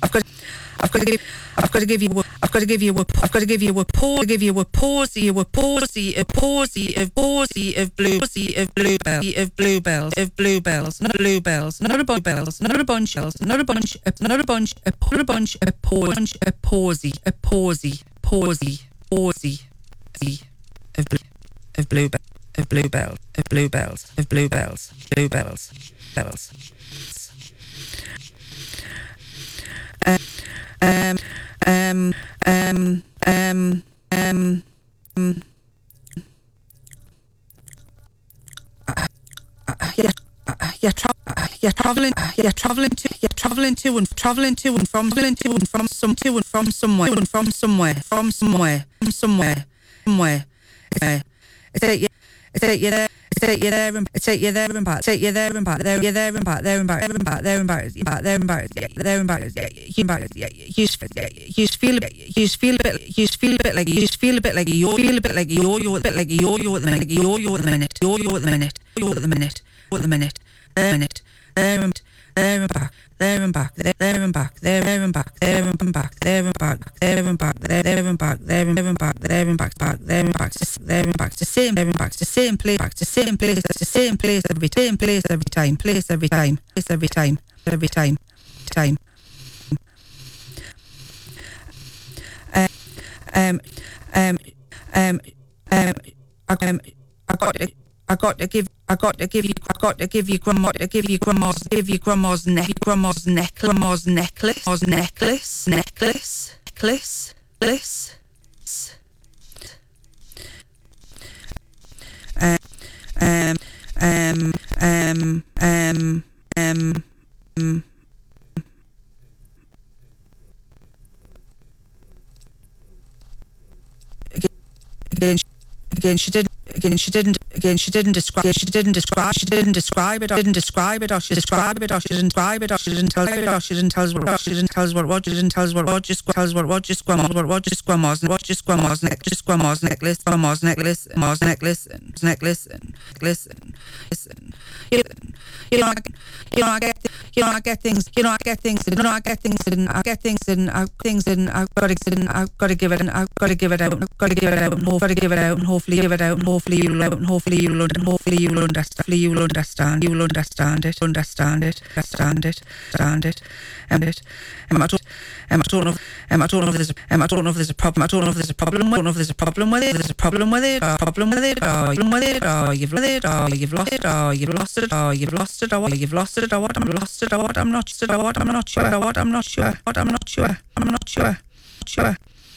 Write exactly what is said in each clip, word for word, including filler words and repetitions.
I've got, I've got to give, I've got to give you, a, I've got to give you a, I've got to give you a pause, give you a pausey, a pausey, a pausey of pausey of blue, pausey of bluebell, of bluebells, of bluebells, not bluebells, not a bunch of bells, not a bunch of bells, not a bunch, not a bunch, a bunch, a bunch, a pausey, a pausey, pausey, pausey, of blue, of bluebell, of bluebell, of bluebells, of bluebells, bluebells, bells. Um, um, um, um, um, um, um, uh, uh, yeah, uh, yeah, tra- uh, yeah, traveling, uh, yeah, traveling to, yeah, traveling to and traveling to and from, traveling to and from some, to and from somewhere, and from somewhere, from somewhere, from somewhere, somewhere. Uh, it's a, yeah, it's a, yeah, take you there and take you there and back, take you there and back, there you there and back, there and back, there and back, there and back, back there and back, there and back, you back, you you feel a bit, you feel a bit, you feel a bit like you feel a bit like you feel a bit like you you a bit like you you at the minute, you you at the minute, you you at the minute, you at the minute, at the minute, there minute, there and there and back. There and back, there, there and back, there and back, there and back, there and back, there and back, there, there and back, there and back, there and back, back, there and back, there and back to same, there and back to same place, back to same place, to same place every same place every time, place every time, place every time, every time, time. Um, um, um, um, um, um, I got it. I got to give, I got to give you, I got to give you grandma, to give you grandma's, give you grandma's neck, grandma's neck, grandma's necklace, grandma's necklace, necklace, necklace, necklace. Um, um, um, um, um, um, um. Again, again, she didn't. Again, she didn't. Again, she didn't describe. She didn't describe. She didn't describe it. Or didn't describe it. Or she described it. Or she didn't describe it. Or she didn't tell it. Or she didn't tell us what. She didn't tell us what. What she didn't tell us what. What just tell us what. What just grandma's. What. What just grandma's. What just grandma's neck. Just grandma's necklace. Grandma's necklace. Grandma's necklace. And necklace. And necklace. And listen. You know, you know, I get. You know, I get things. You know, I get things. You know, I get things. And I get things. And I things. And I've got to. And I've got to give it. And I've got to give it out. I've got to give it out. And hopefully give it out. And hopefully give it out. And hopefully you'll out. And hopefully you'll understand. Hopefully you'll understand. Hopefully you'll understand. You'll understand it. Understand it. Understand it. Understand it. And it. And I don't. And I don't know. And I don't know if there's. A, and I don't know if there's a problem. I don't know if there's a problem. I don't know if there's a problem with it. There's a problem with it. Or a problem with it. Or problem with it. Or you've lost it. Or you've lost it. Or you've lost it. Or you've lost it. Or you've lost it. Or what? I'm lost it. Or what? I'm not sure. Or what? I'm not sure. Or what? I'm not sure. What? I'm not sure. I'm not sure. Sure.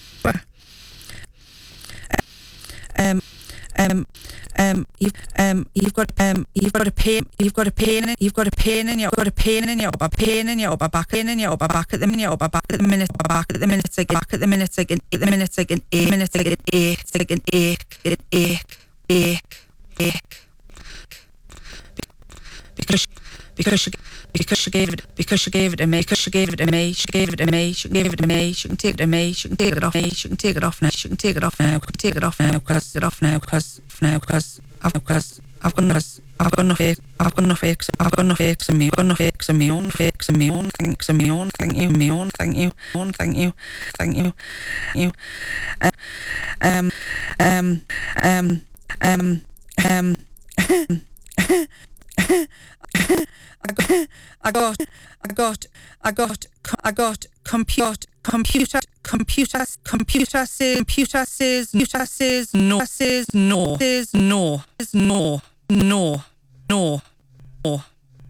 Um. Um. Um, you've um, you've got um, you've got a pain, you've got a pain, in, you've got a pain in your, got a pain in your, a pain in your, a back in in your, a back at the minute, a back at the minute, a back at the minute, like back at the minute, like an eight, the minute, like an eight, minutes, like an ache, like an ache, an ache, ache, ache, because because she because she gave it because she gave it to me because she gave it to me she gave it to me she gave it to me she can take it to me she can take it off me she can take it off now she can take it off now can take it off now because it off now because now because I've because I've got enough I've got enough I've got enough fakes I've got enough fakes in me I've got enough fakes in me own fakes in me own thanks in me own thank you me own thank you own thank you thank you you um um um um um I got, I got, I got, I got, I got, compute, computer, computer, computer says, computer says, computer says, no, says no, says no, says no, no, no, no.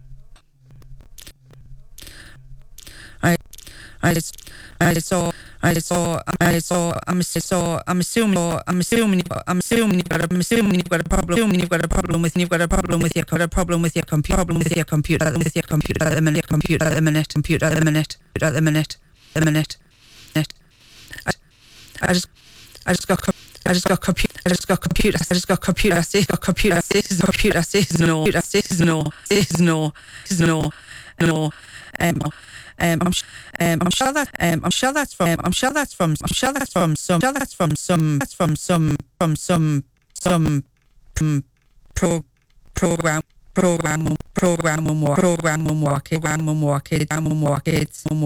I, I just, I saw, I saw, I saw, I'm so, I'm assuming, I'm assuming, I'm assuming you've got a, I'm assuming you've got a problem, assuming you've got a problem with, you've got a problem with your, got a problem with your computer, problem with your computer, with your computer at the minute, computer at the minute, computer at the minute, at the minute, the minute, minute. I, I just, I just got, I just got computer, I just got computer, I just got computer, says got computer, says computer, says no, computer says no, says no, says no, no, um. Um, I'm, um, I'm sure that, um, I'm sure that's from, I'm sure that's from, I'm sure that's from some, sure that's from some, that's from some, from some, some, um, pro, program, program, program, program, program, program, program, program, program, program,